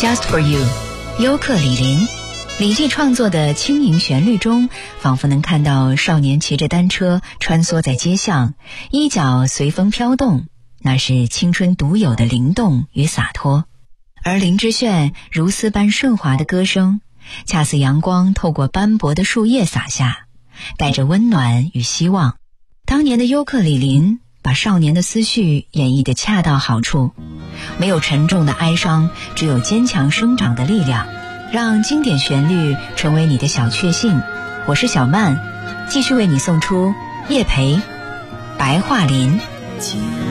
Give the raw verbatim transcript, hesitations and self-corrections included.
Just for you， 尤克里林。李记创作的轻盈旋律中，仿佛能看到少年骑着单车穿梭在街巷，衣角随风飘动，那是青春独有的灵动与洒脱。而林之炫如丝般顺滑的歌声，恰似阳光透过斑驳的树叶洒下，带着温暖与希望。当年的尤克里林把少年的思绪演绎得恰到好处，没有沉重的哀伤，只有坚强生长的力量，让经典旋律成为你的小确幸。我是小曼，继续为你送出叶培《白桦林》。